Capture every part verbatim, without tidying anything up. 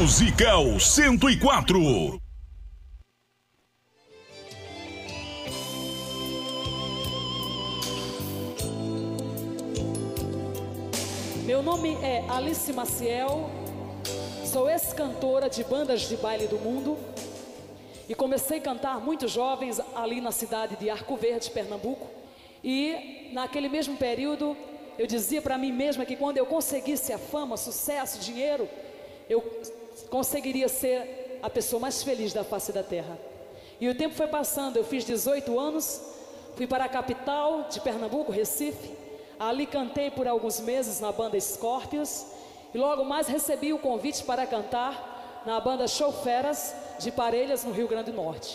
Musical cento e quatro. Meu nome é Alice Maciel, sou ex-cantora de bandas de baile do mundo e comecei a cantar muito jovens ali na cidade de Arco Verde, Pernambuco. E naquele mesmo período eu dizia para mim mesma que quando eu conseguisse a fama, sucesso, dinheiro, eu conseguiria ser a pessoa mais feliz da face da terra. E o tempo foi passando, eu fiz dezoito anos, fui para a capital de Pernambuco, Recife. Ali cantei por alguns meses na banda Scorpions e logo mais recebi o convite para cantar na banda Show Feras de Parelhas, no Rio Grande do Norte.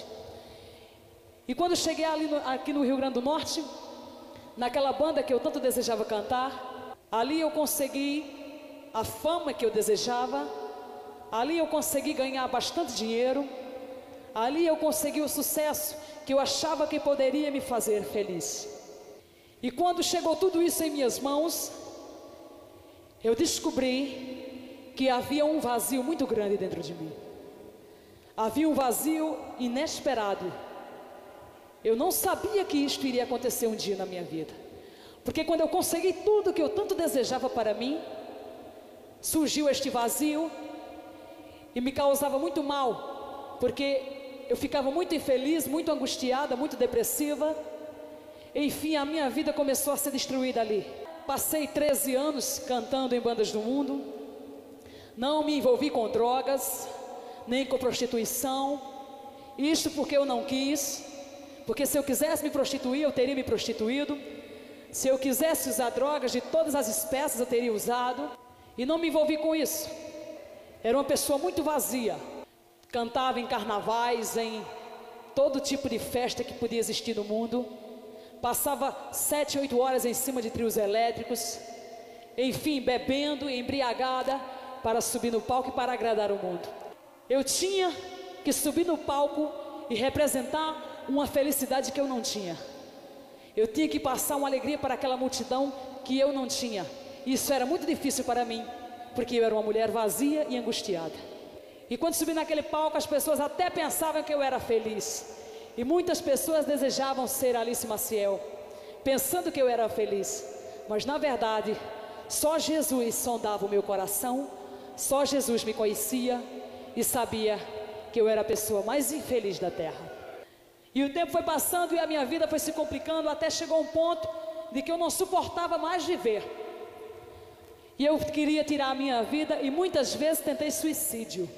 E quando cheguei ali no, aqui no Rio Grande do Norte, naquela banda que eu tanto desejava cantar, ali eu consegui a fama que eu desejava, ali eu consegui ganhar bastante dinheiro, ali eu consegui o sucesso que eu achava que poderia me fazer feliz. E quando chegou tudo isso em minhas mãos, eu descobri que havia um vazio muito grande dentro de mim. Havia um vazio inesperado. Eu não sabia que isto iria acontecer um dia na minha vida. Porque quando eu consegui tudo que eu tanto desejava para mim, surgiu este vazio e me causava muito mal, porque eu ficava muito infeliz, muito angustiada, muito depressiva. Enfim, a minha vida começou a ser destruída ali. Passei treze anos cantando em bandas do mundo. Não me envolvi com drogas, nem com prostituição. Isto porque eu não quis. Porque se eu quisesse me prostituir, eu teria me prostituído. Se eu quisesse usar drogas de todas as espécies, eu teria usado. E não me envolvi com isso. Era uma pessoa muito vazia. Cantava em carnavais, em todo tipo de festa que podia existir no mundo. Passava sete, oito horas em cima de trios elétricos, enfim, bebendo, embriagada, para subir no palco e para agradar o mundo. Eu tinha que subir no palco e representar uma felicidade que eu não tinha. Eu tinha que passar uma alegria para aquela multidão que eu não tinha. Isso era muito difícil para mim, porque eu era uma mulher vazia e angustiada. E quando subi naquele palco, as pessoas até pensavam que eu era feliz. E muitas pessoas desejavam ser Alice Maciel, pensando que eu era feliz. Mas na verdade, só Jesus sondava o meu coração, só Jesus me conhecia e sabia que eu era a pessoa mais infeliz da terra. E o tempo foi passando e a minha vida foi se complicando, até chegou um ponto de que eu não suportava mais viver. E eu queria tirar a minha vida e muitas vezes tentei suicídio.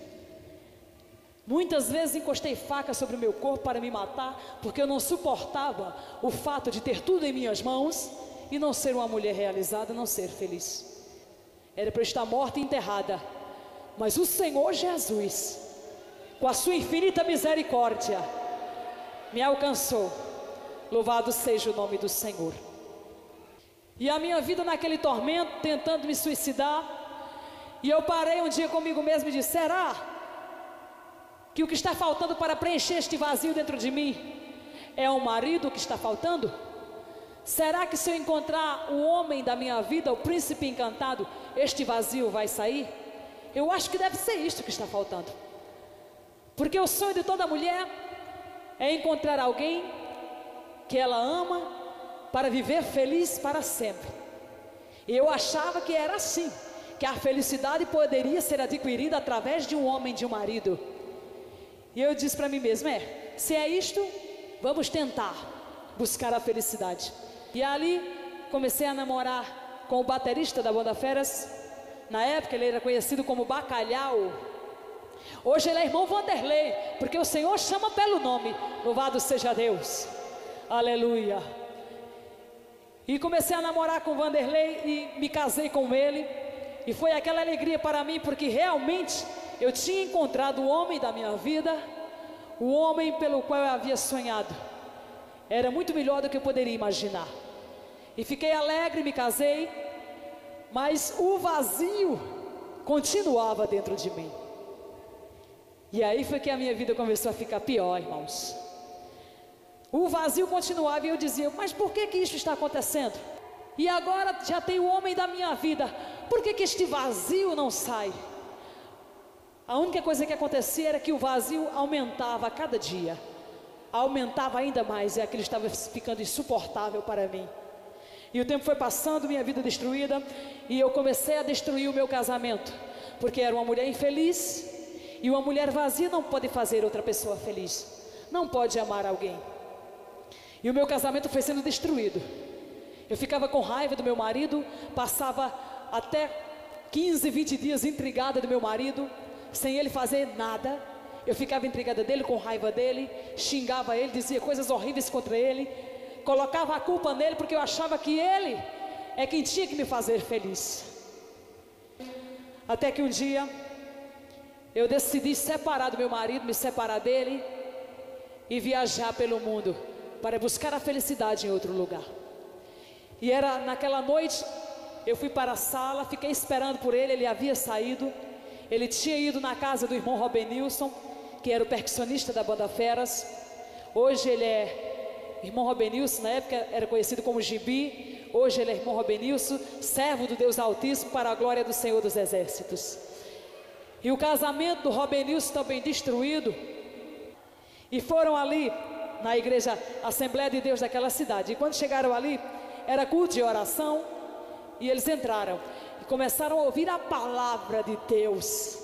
Muitas vezes encostei faca sobre o meu corpo para me matar, porque eu não suportava o fato de ter tudo em minhas mãos e não ser uma mulher realizada, não ser feliz. Era para eu estar morta e enterrada. Mas o Senhor Jesus, com a sua infinita misericórdia, me alcançou. Louvado seja o nome do Senhor. E a minha vida naquele tormento, tentando me suicidar, e eu parei um dia comigo mesmo e disse: será que o que está faltando para preencher este vazio dentro de mim é um marido que está faltando? Será que se eu encontrar o homem da minha vida, o príncipe encantado, este vazio vai sair? Eu acho que deve ser isto que está faltando. Porque o sonho de toda mulher é encontrar alguém que ela ama para viver feliz para sempre. E eu achava que era assim, que a felicidade poderia ser adquirida através de um homem, de um marido. E eu disse para mim mesmo: é, se é isto, vamos tentar buscar a felicidade. E ali comecei a namorar com o baterista da banda Feras. Na época ele era conhecido como Bacalhau. Hoje ele é irmão Vanderlei, porque o Senhor chama pelo nome. Louvado seja Deus, aleluia. E comecei a namorar com o Vanderlei e me casei com ele. E foi aquela alegria para mim, porque realmente eu tinha encontrado o homem da minha vida, o homem pelo qual eu havia sonhado. Era muito melhor do que eu poderia imaginar. E fiquei alegre, me casei, mas o vazio continuava dentro de mim. E aí foi que a minha vida começou a ficar pior, irmãos. O vazio continuava e eu dizia: mas por que que isso está acontecendo? E agora já tem o homem da minha vida, por que que este vazio não sai? A única coisa que acontecia era que o vazio aumentava a cada dia, aumentava ainda mais, e aquilo estava ficando insuportável para mim. E o tempo foi passando, minha vida destruída, e eu comecei a destruir o meu casamento, porque era uma mulher infeliz, e uma mulher vazia não pode fazer outra pessoa feliz, não pode amar alguém. E o meu casamento foi sendo destruído. Eu ficava com raiva do meu marido, passava até quinze, vinte dias intrigada do meu marido, sem ele fazer nada. Eu ficava intrigada dele, com raiva dele, xingava ele, dizia coisas horríveis contra ele, colocava a culpa nele, porque eu achava que ele é quem tinha que me fazer feliz. Até que um dia eu decidi separar do meu marido, me separar dele e viajar pelo mundo para buscar a felicidade em outro lugar. E era naquela noite, eu fui para a sala, fiquei esperando por ele, ele havia saído. Ele tinha ido na casa do irmão Robenilson, que era o percussionista da banda Feras. Hoje ele é irmão Robenilson, na época era conhecido como Gibi. Hoje ele é irmão Robenilson, servo do Deus Altíssimo, para a glória do Senhor dos Exércitos. E o casamento do Robenilson também destruído. E foram ali na igreja Assembleia de Deus daquela cidade. E quando chegaram ali, era culto de oração, e eles entraram e começaram a ouvir a palavra de Deus,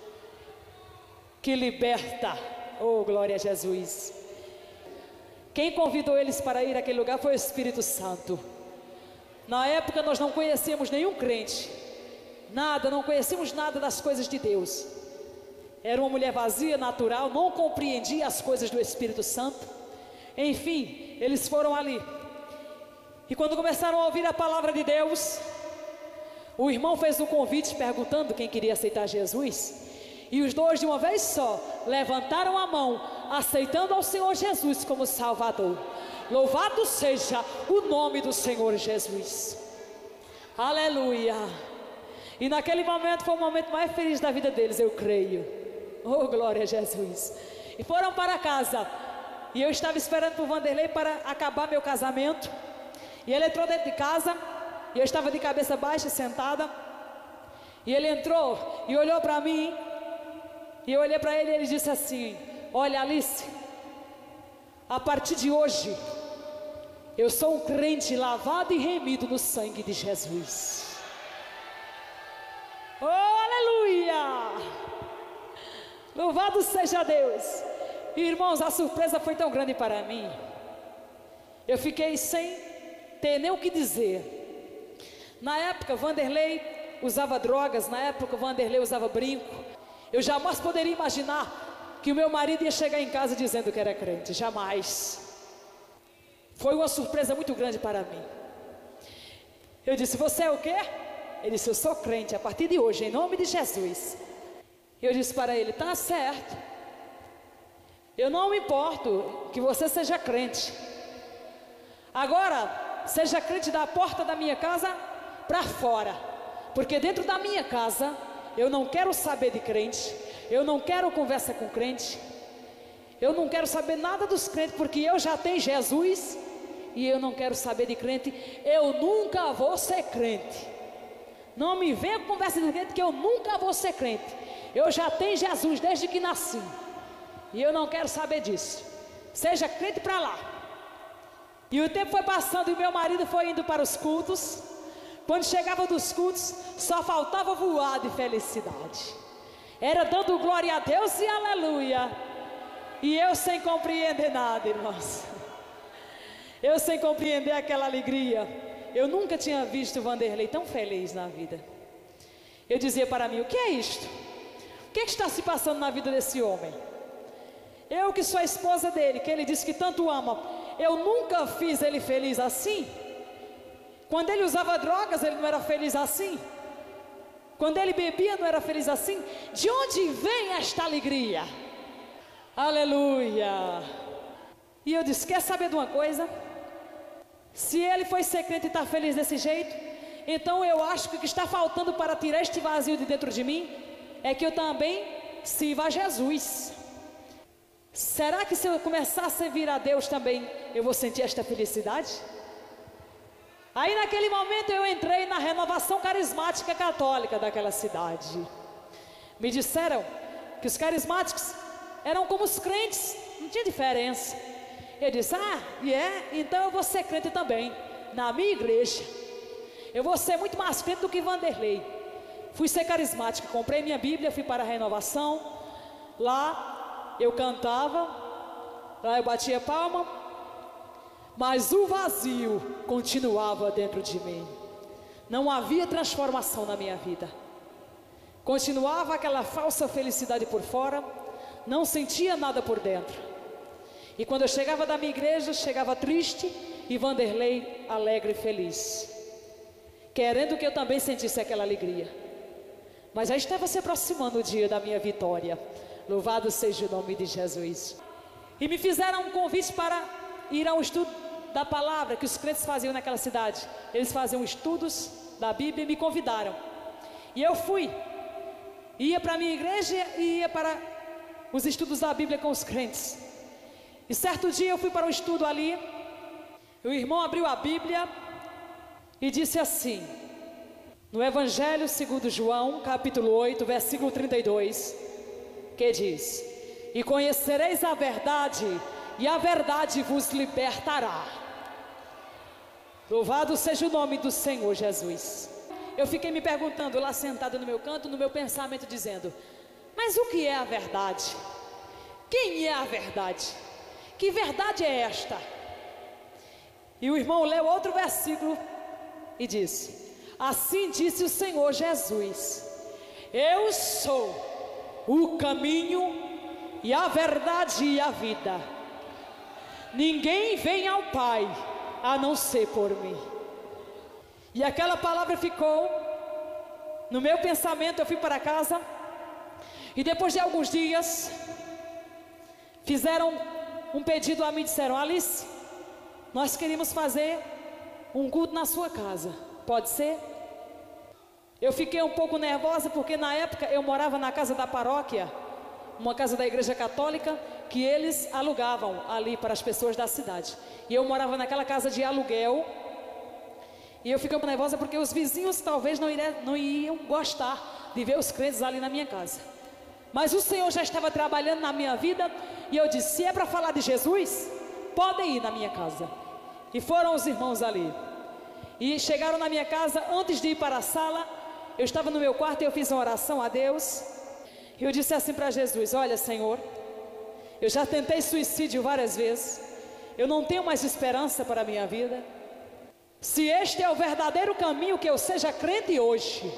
que liberta. Oh, glória a Jesus. Quem convidou eles para ir àquele lugar foi o Espírito Santo. Na época nós não conhecíamos nenhum crente, nada, não conhecíamos nada das coisas de Deus. Era uma mulher vazia, natural, não compreendia as coisas do Espírito Santo. Enfim, eles foram ali. E quando começaram a ouvir a palavra de Deus, o irmão fez um convite perguntando quem queria aceitar Jesus. E os dois de uma vez só levantaram a mão, aceitando ao Senhor Jesus como Salvador. Louvado seja o nome do Senhor Jesus. Aleluia. E naquele momento foi o momento mais feliz da vida deles, eu creio. Oh, glória a Jesus. E foram para casa. E eu estava esperando por Vanderlei para acabar meu casamento. E ele entrou dentro de casa, e eu estava de cabeça baixa, sentada. E ele entrou e olhou para mim. E eu olhei para ele e ele disse assim: olha, Alice, a partir de hoje, eu sou um crente lavado e remido no sangue de Jesus. Oh, aleluia! Louvado seja Deus. E, irmãos, a surpresa foi tão grande para mim. Eu fiquei sem ter nem o que dizer. Na época, Vanderlei usava drogas, na época, Vanderlei usava brinco. Eu jamais poderia imaginar que o meu marido ia chegar em casa dizendo que era crente, jamais. Foi uma surpresa muito grande para mim. Eu disse: você é o quê? Ele disse: eu sou crente a partir de hoje, em nome de Jesus. Eu disse para ele: tá certo, eu não me importo que você seja crente. Agora, seja crente da porta da minha casa para fora, porque dentro da minha casa eu não quero saber de crente, eu não quero conversa com crente, eu não quero saber nada dos crentes, porque eu já tenho Jesus e eu não quero saber de crente. Eu nunca vou ser crente. Não me venha com conversa de crente, que eu nunca vou ser crente. Eu já tenho Jesus desde que nasci e eu não quero saber disso. Seja crente para lá. E o tempo foi passando e meu marido foi indo para os cultos. Quando chegava dos cultos, só faltava voar de felicidade. Era dando glória a Deus e aleluia. E eu sem compreender nada, irmãos. Eu sem compreender aquela alegria. Eu nunca tinha visto o Vanderlei tão feliz na vida. Eu dizia para mim: o que é isto? O que, é que está se passando na vida desse homem? Eu que sou a esposa dele, que ele disse que tanto ama, eu nunca fiz ele feliz assim. Quando ele usava drogas, ele não era feliz assim. Quando ele bebia, não era feliz assim. De onde vem esta alegria? Aleluia. E eu disse: quer saber de uma coisa? Se ele foi ser crente e está feliz desse jeito, então eu acho que o que está faltando para tirar este vazio de dentro de mim é que eu também sirva a Jesus. Será que se eu começar a servir a Deus também, eu vou sentir esta felicidade? Aí naquele momento eu entrei na renovação carismática católica daquela cidade. Me disseram que os carismáticos eram como os crentes, não tinha diferença. Eu disse, ah, e é? Então eu vou ser crente também, na minha igreja. Eu vou ser muito mais crente do que Vanderlei. Fui ser carismático, comprei minha Bíblia, fui para a renovação. Lá eu cantava, lá eu batia palma, mas o vazio continuava dentro de mim. Não havia transformação na minha vida. Continuava aquela falsa felicidade por fora, não sentia nada por dentro. E quando eu chegava da minha igreja, chegava triste e Vanderlei alegre e feliz, querendo que eu também sentisse aquela alegria. Mas já estava se aproximando o dia da minha vitória. Louvado seja o nome de Jesus. E me fizeram um convite para ir a um estudo da palavra que os crentes faziam naquela cidade. Eles faziam estudos da Bíblia e me convidaram. E eu fui. Ia para a minha igreja e ia para os estudos da Bíblia com os crentes. E certo dia eu fui para um estudo ali. O irmão abriu a Bíblia e disse assim, no Evangelho segundo João, capítulo oito, versículo trinta e dois, que diz: e conhecereis a verdade, e a verdade vos libertará. Louvado seja o nome do Senhor Jesus. Eu fiquei me perguntando lá sentado no meu canto, no meu pensamento, dizendo, mas o que é a verdade? Quem é a verdade? Que verdade é esta? E o irmão leu outro versículo e disse, assim disse o Senhor Jesus, eu sou o caminho e a verdade e a vida. Ninguém vem ao Pai a não ser por mim. E aquela palavra ficou no meu pensamento. Eu fui para casa e depois de alguns dias fizeram um pedido a mim, disseram, Alice, nós queríamos fazer um culto na sua casa, pode ser? Eu fiquei um pouco nervosa porque na época eu morava na casa da paróquia, uma casa da igreja católica que eles alugavam ali para as pessoas da cidade. E eu morava naquela casa de aluguel. E eu fiquei nervosa porque os vizinhos talvez não, iria, não iam gostar de ver os crentes ali na minha casa. Mas o Senhor já estava trabalhando na minha vida. E eu disse, se é para falar de Jesus, podem ir na minha casa. E foram os irmãos ali. E chegaram na minha casa, antes de ir para a sala, eu estava no meu quarto e eu fiz uma oração a Deus. E eu disse assim para Jesus, olha Senhor, eu já tentei suicídio várias vezes, eu não tenho mais esperança para a minha vida. Se este é o verdadeiro caminho, que eu seja crente hoje.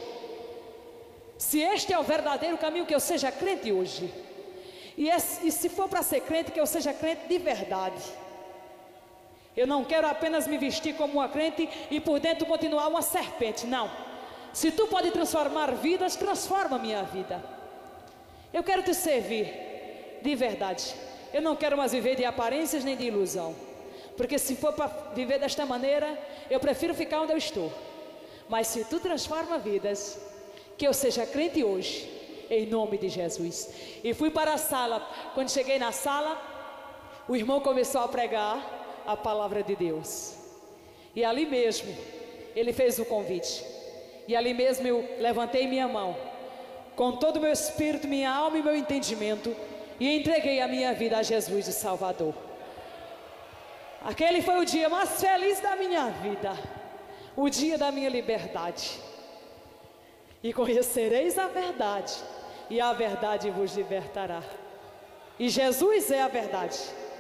Se este é o verdadeiro caminho, que eu seja crente hoje. E, esse, e se for para ser crente, que eu seja crente de verdade. Eu não quero apenas me vestir como uma crente e por dentro continuar uma serpente, não. Se tu pode transformar vidas, transforma a minha vida. Eu quero te servir de verdade. Eu não quero mais viver de aparências nem de ilusão. Porque se for para viver desta maneira, eu prefiro ficar onde eu estou. Mas se tu transforma vidas, que eu seja crente hoje, em nome de Jesus. E fui para a sala. Quando cheguei na sala, o irmão começou a pregar a palavra de Deus. E ali mesmo, ele fez o convite. E ali mesmo eu levantei minha mão, com todo o meu espírito, minha alma e meu entendimento, e entreguei a minha vida a Jesus o Salvador. Aquele foi o dia mais feliz da minha vida, o dia da minha liberdade. E conhecereis a verdade, e a verdade vos libertará. E Jesus é a verdade.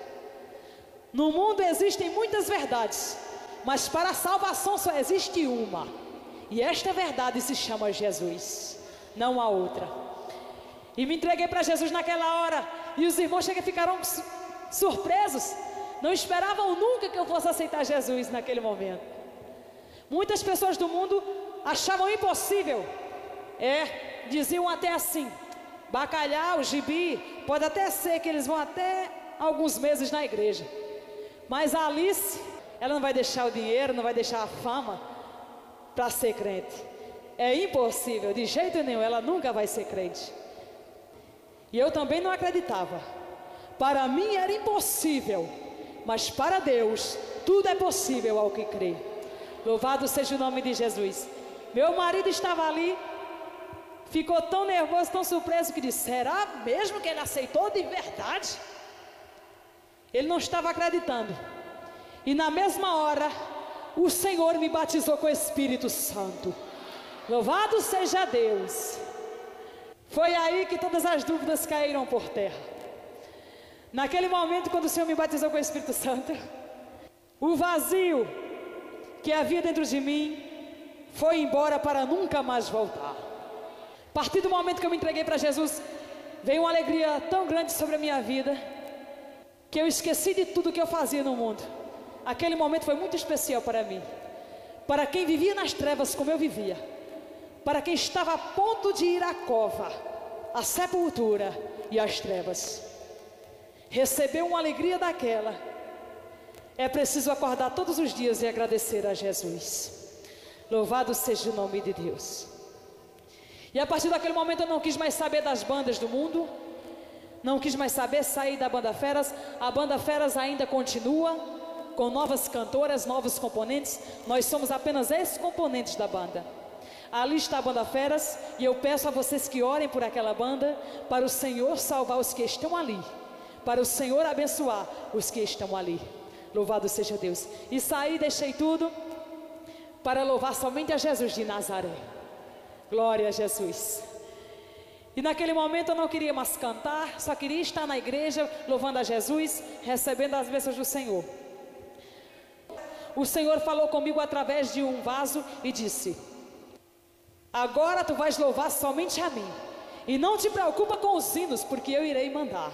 No mundo existem muitas verdades, mas para a salvação só existe uma. E esta verdade se chama Jesus, não há outra. E me entreguei para Jesus naquela hora, e os irmãos chegam e ficaram surpresos. Não esperavam nunca que eu fosse aceitar Jesus naquele momento. Muitas pessoas do mundo achavam impossível. É, diziam até assim, bacalhau, gibi, pode até ser que eles vão até alguns meses na igreja. Mas a Alice, ela não vai deixar o dinheiro, não vai deixar a fama para ser crente. É impossível, de jeito nenhum, ela nunca vai ser crente. E eu também não acreditava. Para mim era impossível, mas para Deus tudo é possível ao que crê. Louvado seja o nome de Jesus. Meu marido estava ali ficou tão nervoso, tão surpreso, que disse: será mesmo que ele aceitou de verdade? Ele não estava acreditando. E na mesma hora, o Senhor me batizou com o Espírito Santo. Louvado seja Deus. Foi aí que todas as dúvidas caíram por terra. Naquele momento, quando o Senhor me batizou com o Espírito Santo, o vazio que havia dentro de mim foi embora para nunca mais voltar. A partir do momento que eu me entreguei para Jesus, veio uma alegria tão grande sobre a minha vida, que eu esqueci de tudo que eu fazia no mundo. Aquele momento foi muito especial para mim. Para quem vivia nas trevas como eu vivia, para quem estava a ponto de ir à cova, à sepultura e às trevas, receber uma alegria daquela, é preciso acordar todos os dias e agradecer a Jesus. Louvado seja o nome de Deus. E a partir daquele momento eu não quis mais saber das bandas do mundo, não quis mais saber, sair da Banda Feras. A Banda Feras ainda continua, com novas cantoras, novos componentes. Nós somos apenas ex-componentes da banda. Ali está a Banda Feras, e eu peço a vocês que orem por aquela banda, para o Senhor salvar os que estão ali, para o Senhor abençoar os que estão ali. Louvado seja Deus. E saí, deixei tudo para louvar somente a Jesus de Nazaré. Glória a Jesus. E naquele momento eu não queria mais cantar, só queria estar na igreja louvando a Jesus, recebendo as bênçãos do Senhor. O Senhor falou comigo através de um vaso e disse: agora tu vais louvar somente a mim, e não te preocupa com os hinos, porque eu irei mandar.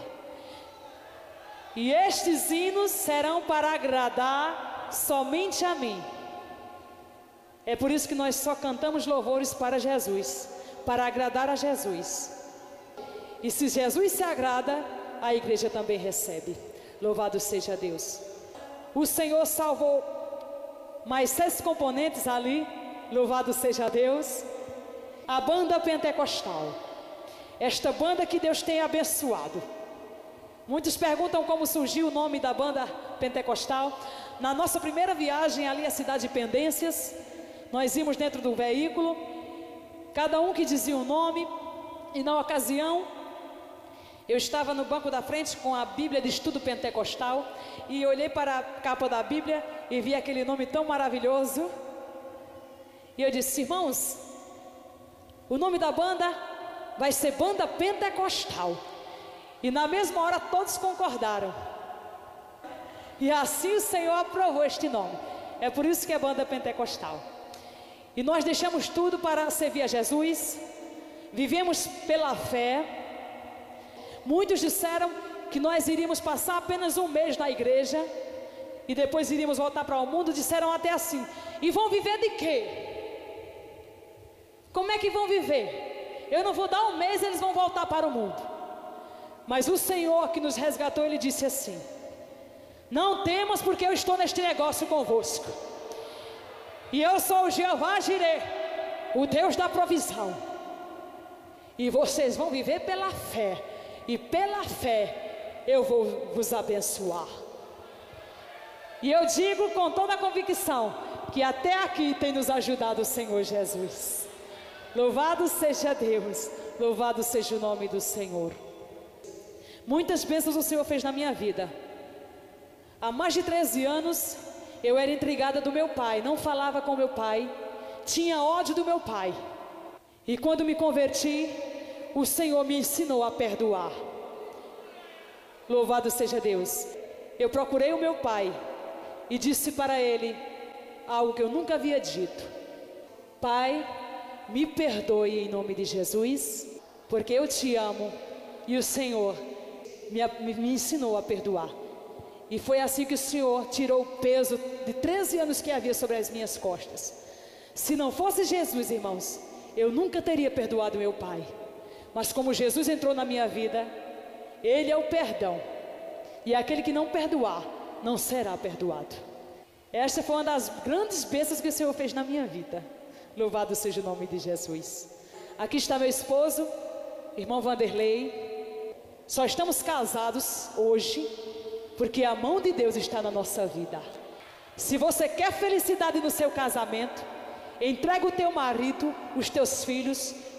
E estes hinos serão para agradar somente a mim. É por isso que nós só cantamos louvores para Jesus, para agradar a Jesus. E se Jesus se agrada, a igreja também recebe. Louvado seja Deus. O Senhor salvou mais seis componentes ali. Louvado seja Deus. A banda pentecostal, esta banda que Deus tem abençoado. Muitos perguntam como surgiu o nome da banda pentecostal. Na nossa primeira viagem ali à cidade de Pendências, nós íamos dentro do veículo, cada um que dizia um nome, e na ocasião eu estava no banco da frente com a Bíblia de Estudo Pentecostal, e olhei para a capa da Bíblia e vi aquele nome tão maravilhoso, e eu disse: irmãos, o nome da banda vai ser Banda Pentecostal. E na mesma hora todos concordaram, e assim o Senhor aprovou este nome. É por isso que é Banda Pentecostal. E nós deixamos tudo para servir a Jesus, vivemos pela fé. Muitos disseram que nós iríamos passar apenas um mês na igreja e depois iríamos voltar para o mundo. Disseram até assim: e vão viver de quê? Como é que vão viver? Eu não vou dar um mês, eles vão voltar para o mundo. Mas o Senhor que nos resgatou, Ele disse assim: não temas, porque eu estou neste negócio convosco. E eu sou o Jeová Jireh, o Deus da provisão. E vocês vão viver pela fé, e pela fé eu vou vos abençoar. E eu digo com toda a convicção que até aqui tem nos ajudado o Senhor Jesus. Louvado seja Deus, louvado seja o nome do Senhor. Muitas bênçãos o Senhor fez na minha vida. Há mais de treze anos eu era intrigada do meu pai, não falava com meu pai, tinha ódio do meu pai. E quando me converti, o Senhor me ensinou a perdoar. Louvado seja Deus. Eu procurei o meu pai e disse para ele algo que eu nunca havia dito: Pai, me perdoe em nome de Jesus, porque eu te amo e o Senhor me, me ensinou a perdoar. E foi assim que o Senhor tirou o peso de treze anos que havia sobre as minhas costas. Se não fosse Jesus, irmãos, eu nunca teria perdoado meu pai. Mas como Jesus entrou na minha vida, Ele é o perdão. E aquele que não perdoar, não será perdoado. Esta foi uma das grandes bênçãos que o Senhor fez na minha vida. Louvado seja o nome de Jesus. Aqui está meu esposo, irmão Vanderlei. Só estamos casados hoje porque a mão de Deus está na nossa vida. Se você quer felicidade no seu casamento, entrega o teu marido, os teus filhos,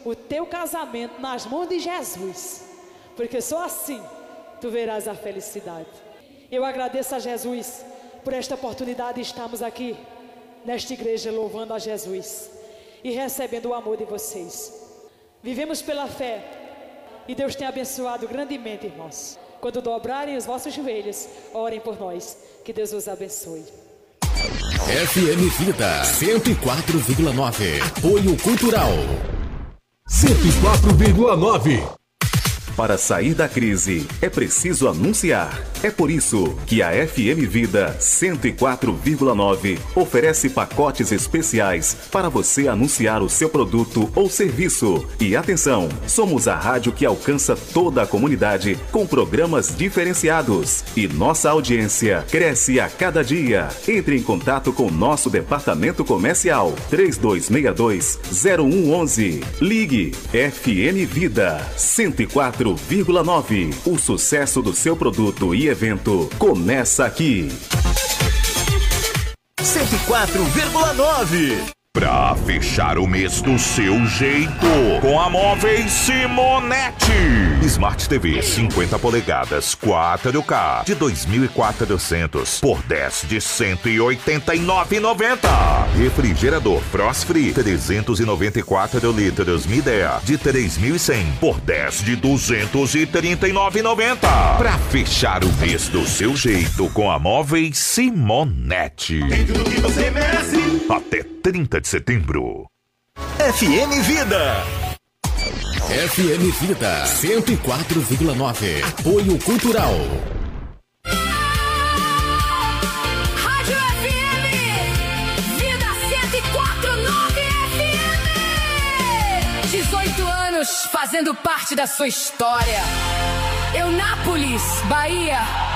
o teu casamento nas mãos de Jesus, porque só assim tu verás a felicidade. Eu agradeço a Jesus por esta oportunidade de estarmos aqui nesta igreja louvando a Jesus e recebendo o amor de vocês. Vivemos pela fé e Deus tem abençoado grandemente, irmãos. Quando dobrarem os vossos joelhos, orem por nós. Que Deus os abençoe. F M Vida cento e quatro vírgula nove. Apoio Cultural cento e quatro vírgula nove. Para sair da crise, é preciso anunciar. É por isso que a F M Vida cento e quatro vírgula nove oferece pacotes especiais para você anunciar o seu produto ou serviço. E atenção, somos a rádio que alcança toda a comunidade com programas diferenciados. E nossa audiência cresce a cada dia. Entre em contato com nosso departamento comercial três dois seis dois, zero um um um. Ligue F M Vida cento e quatro vírgula nove. O sucesso do seu produto e evento começa aqui. cento e quatro vírgula nove. Pra fechar o mês do seu jeito, com a Móveis Simonetti. Smart T V cinquenta polegadas quatro K de dois mil e quatrocentos por dez de cento e oitenta e nove reais e noventa centavos. Refrigerador Frost Free trezentos e noventa e quatro litros Midea de três mil e cem por dez de duzentos e trinta e nove reais e noventa centavos. Pra fechar o mês do seu jeito com a Móveis Simonetti. Tem tudo que você merece. Até trinta de setembro. F M Vida. F M Vida cento e quatro vírgula nove. Apoio Cultural. Rádio F M Vida cento e quatro vírgula nove F M. dezoito anos fazendo parte da sua história. Eunápolis, Bahia.